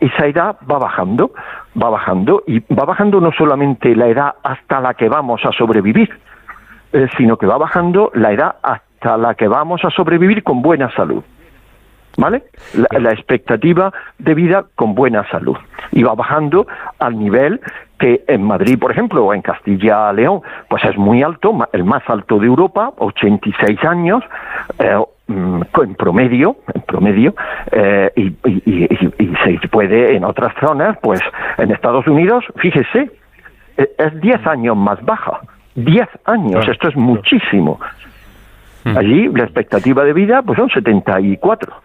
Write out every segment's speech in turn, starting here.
esa edad va bajando y va bajando no solamente la edad hasta la que vamos a sobrevivir, sino que va bajando la edad hasta la que vamos a sobrevivir con buena salud. ¿Vale? La expectativa de vida con buena salud. Y va bajando al nivel que en Madrid, por ejemplo, o en Castilla-León, pues es muy alto, el más alto de Europa, 86 años, en promedio, y se puede en otras zonas, pues en Estados Unidos, fíjese, es 10 años más baja. 10 años, esto es muchísimo. Allí la expectativa de vida pues son 74.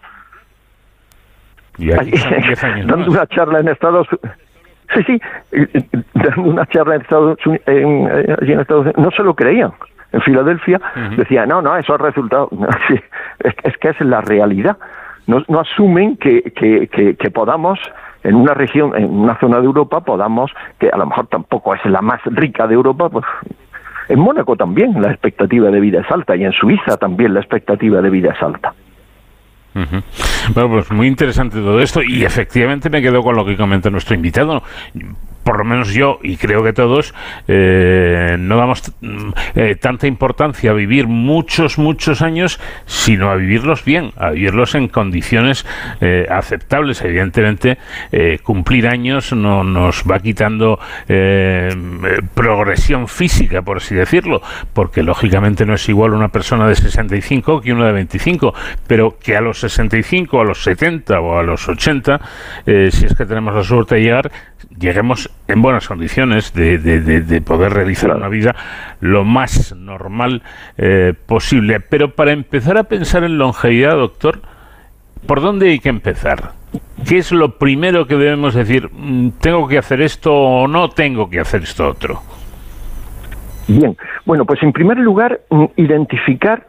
Y aquí son 10 años dando más. una charla en Estados Unidos, dando una charla en Estados Unidos, allí en Estados Unidos, no se lo creían. En Filadelfia decía, no, eso es resultado. Es que es la realidad. No asumen que podamos, en una región, en una zona de Europa, podamos, que a lo mejor tampoco es la más rica de Europa, pues en Mónaco también la expectativa de vida es alta, y en Suiza también la expectativa de vida es alta. Bueno, pues muy interesante todo esto, y efectivamente me quedo con lo que comenta nuestro invitado. Por lo menos yo, y creo que todos, no damos tanta importancia a vivir muchos años, sino a vivirlos bien, a vivirlos en condiciones aceptables. Evidentemente, cumplir años no nos va quitando progresión física, por así decirlo, porque lógicamente no es igual una persona de 65 que una de 25, pero que a los 65, a los 70 o a los 80, si es que tenemos la suerte de lleguemos en buenas condiciones de poder realizar una vida lo más normal posible. Pero para empezar a pensar en longevidad, doctor, ¿por dónde hay que empezar? ¿Qué es lo primero que debemos decir? ¿Tengo que hacer esto o no tengo que hacer esto otro? Bien, bueno, pues en primer lugar, identificar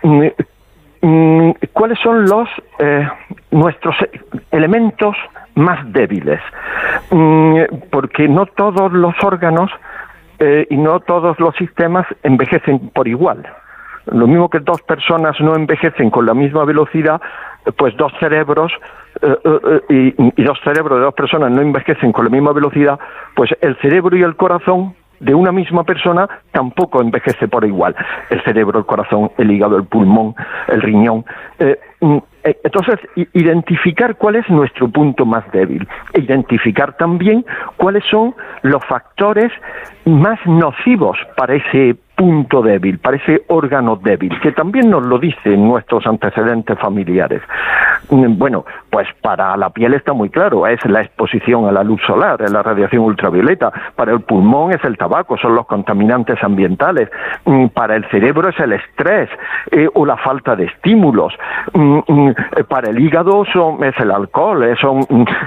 cuáles son nuestros elementos más débiles, porque no todos los órganos y no todos los sistemas envejecen por igual. Lo mismo que dos personas no envejecen con la misma velocidad, pues dos cerebros y dos cerebros de dos personas no envejecen con la misma velocidad, pues el cerebro y el corazón de una misma persona tampoco envejece por igual. El cerebro, el corazón, el hígado, el pulmón, el riñón. Entonces, identificar cuál es nuestro punto más débil. Identificar también cuáles son los factores más nocivos para ese punto débil, para ese órgano débil, que también nos lo dicen nuestros antecedentes familiares. Bueno, pues para la piel está muy claro, es la exposición a la luz solar, es la radiación ultravioleta. Para el pulmón es el tabaco, son los contaminantes ambientales. Para el cerebro es el estrés o la falta de estímulos. Para el hígado es el alcohol, son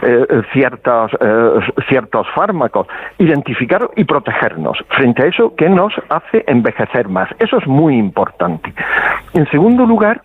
ciertos fármacos. Identificar y protegernos frente a eso que nos hace envejecer más. Eso es muy importante. En segundo lugar,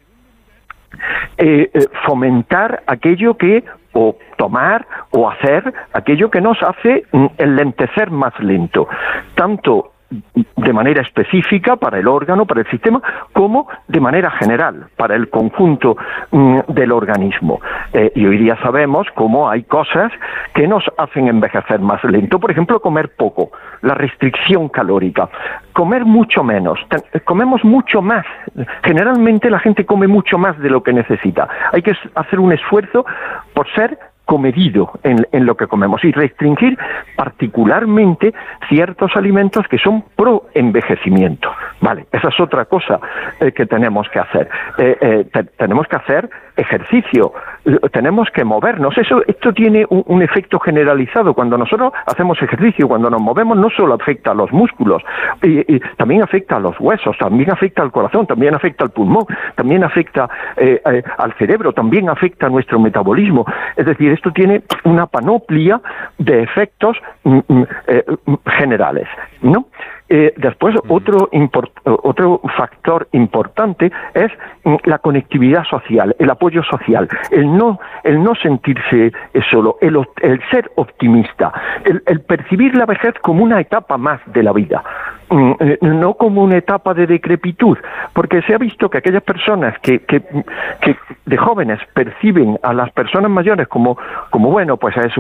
fomentar aquello o tomar o hacer aquello que nos hace enlentecer más lento, tanto de manera específica para el órgano, para el sistema, como de manera general para el conjunto del organismo. Y hoy día sabemos cómo hay cosas que nos hacen envejecer más lento. Por ejemplo, comer poco, la restricción calórica, comer mucho menos, comemos mucho más. Generalmente la gente come mucho más de lo que necesita. Hay que hacer un esfuerzo por ser comedido en lo que comemos y restringir particularmente ciertos alimentos que son pro envejecimiento. Vale, esa es otra cosa que tenemos que hacer. Tenemos que hacer ejercicio, tenemos que movernos. Esto tiene un efecto generalizado. Cuando nosotros hacemos ejercicio, cuando nos movemos, no solo afecta a los músculos, y también afecta a los huesos, también afecta al corazón, también afecta al pulmón, también afecta al cerebro, también afecta a nuestro metabolismo. Es decir, esto tiene una panoplia de efectos generales, ¿no? Después, otro factor importante es la conectividad social, el apoyo social, el no sentirse solo, el ser optimista, el percibir la vejez como una etapa más de la vida, no como una etapa de decrepitud, porque se ha visto que aquellas personas que de jóvenes perciben a las personas mayores como bueno, pues es